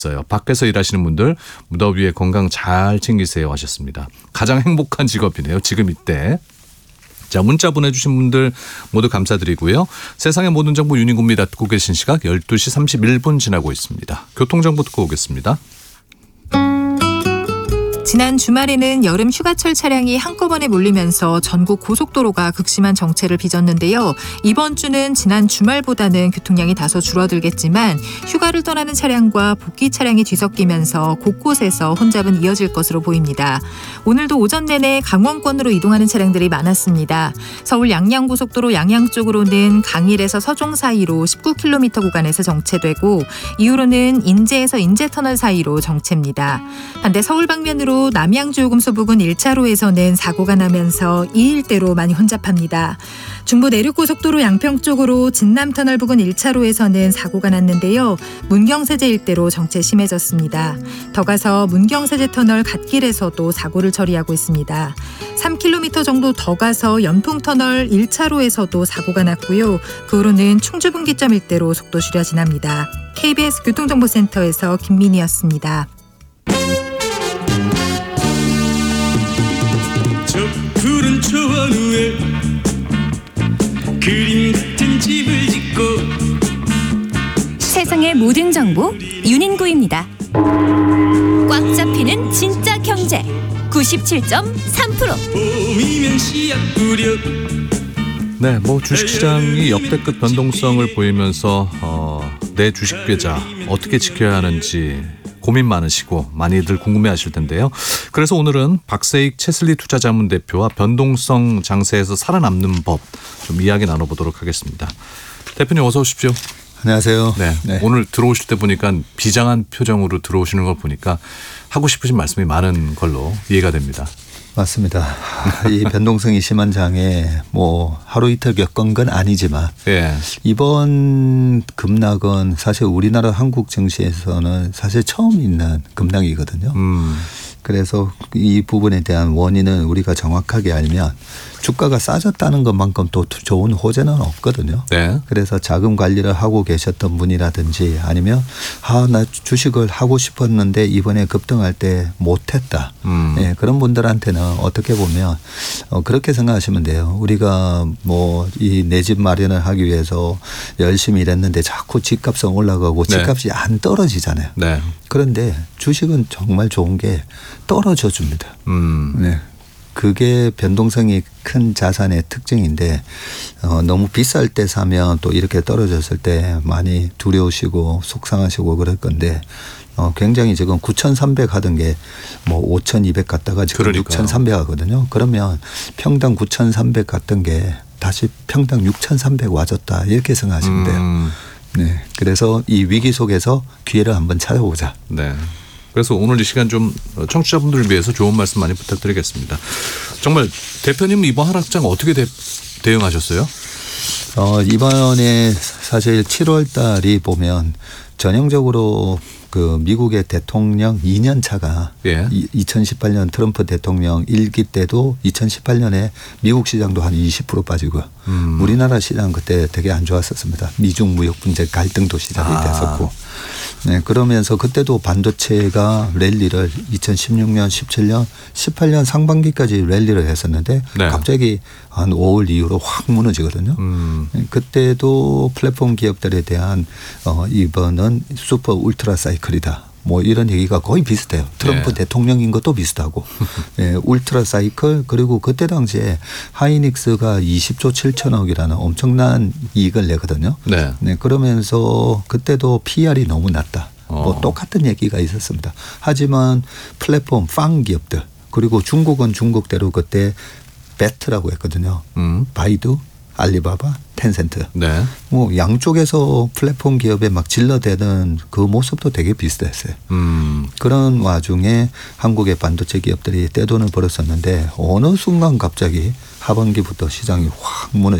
밖에서 일하시는 분들 무더위에 건강 잘 챙기세요 하셨습니다. 가장 행복한 직업이네요. 지금 이때. 자, 문자 보내주신 분들 모두 감사드리고요. 세상의 모든 정보 유니구입니다. 듣고 계신 시각 12시 31분 지나고 있습니다. 교통정보 듣고 오겠습니다. 지난 주말에는 여름 휴가철 차량이 한꺼번에 몰리면서 전국 고속도로가 극심한 정체를 빚었는데요. 이번 주는 지난 주말보다는 교통량이 다소 줄어들겠지만 휴가를 떠나는 차량과 복귀 차량이 뒤섞이면서 곳곳에서 혼잡은 이어질 것으로 보입니다. 오늘도 오전 내내 강원권으로 이동하는 차량들이 많았습니다. 서울 양양고속도로 양양 쪽으로는 강일에서 서종 사이로 19km 구간에서 정체되고 이후로는 인제에서 인제터널 사이로 정체입니다. 반대 서울 방면으로 남양주요금소 부근 1차로에서는 사고가 나면서 이 일대로 많이 혼잡합니다. 중부 내륙고속도로 양평 쪽으로 진남터널 부근 1차로에서는 사고가 났는데요. 문경세제 일대로 정체 심해졌습니다. 더 가서 문경세제터널 갓길에서도 사고를 처리하고 있습니다. 3km 정도 더 가서 연풍터널 1차로에서도 사고가 났고요. 그 후로는 충주분기점 일대로 속도 줄여지납니다. KBS 교통정보센터에서 김민희였습니다. 저 푸른 초원 위에 그림 같은 집을 짓고 세상의 모든 정보 유닌구입니다. 꽉 잡히는 진짜 경제 97.3%. 봄이면 씨앗 뿌려. 네, 주식시장이 역대급 변동성을 보이면서 내 주식 계좌 어떻게 지켜야 하는지 고민 많으시고 많이들 궁금해하실 텐데요. 그래서 오늘은 박세익 채슬리 투자자문 대표와 변동성 장세에서 살아남는 법 좀 이야기 나눠보도록 하겠습니다. 대표님 어서 오십시오. 안녕하세요. 네. 오늘 들어오실 때 보니까 비장한 표정으로 들어오시는 걸 보니까 하고 싶으신 말씀이 많은 걸로 이해가 됩니다. 맞습니다. 이 변동성이 심한 장에 하루 이틀 겪은 건 아니지만 이번 급락은 사실 우리나라 한국 증시에서는 사실 처음 있는 급락이거든요. 그래서 이 부분에 대한 원인은 우리가 정확하게 알면 주가가 싸졌다는 것만큼 또 좋은 호재는 없거든요. 네. 그래서 자금 관리를 하고 계셨던 분이라든지 아니면 나 주식을 하고 싶었는데 이번에 급등할 때 못했다. 네, 그런 분들한테는 어떻게 보면 그렇게 생각하시면 돼요. 우리가 이 내 집 마련을 하기 위해서 열심히 일했는데 자꾸 집값은 올라가고 집값이 안 떨어지잖아요. 네. 그런데 주식은 정말 좋은 게 떨어져 줍니다. 네. 그게 변동성이 큰 자산의 특징인데 너무 비쌀 때 사면 또 이렇게 떨어졌을 때 많이 두려우시고 속상하시고 그럴 건데 굉장히 지금 9,300 하던 게 5,200 갔다가 지금 그러니까요. 6,300 하거든요. 그러면 평당 9,300 갔던 게 다시 평당 6,300 와줬다 이렇게 생각하시면 돼요. 네, 그래서 이 위기 속에서 기회를 한번 찾아보자. 네. 그래서 오늘 이 시간 좀 청취자분들을 위해서 좋은 말씀 많이 부탁드리겠습니다. 정말 대표님은 이번 하락장 어떻게 대응하셨어요? 이번에 사실 7월 달이 보면 전형적으로 그 미국의 대통령 2년 차가 2018년 트럼프 대통령 1기 때도 2018년에 미국 시장도 한 20% 빠지고요. 우리나라 시장 그때 되게 안 좋았었습니다. 미중 무역 분쟁 갈등도 시작이 됐었고. 네, 그러면서 그때도 반도체가 랠리를 2016년, 17년, 18년 상반기까지 랠리를 했었는데 갑자기 한 5월 이후로 확 무너지거든요. 그때도 플랫폼 기업들에 대한 이번은 슈퍼 울트라 사이클이다. 이런 얘기가 거의 비슷해요. 트럼프 대통령인 것도 비슷하고 울트라 사이클 그리고 그때 당시에 하이닉스가 20조 7천억이라는 엄청난 이익을 내거든요. 네, 그러면서 그때도 PR이 너무 낮다. 똑같은 얘기가 있었습니다. 하지만 플랫폼 팡 기업들 그리고 중국은 중국대로 그때 배트라고 했거든요. 바이두, 알리바바, 텐센트. 네. 양쪽에서 플랫폼 기업에 막 질러대는 그 모습도 되게 비슷했어요. 그런 와중에 한국의 반도체 기업들이 떼돈을 벌었었는데 어느 순간 갑자기 하반기부터 시장이 확 무너져.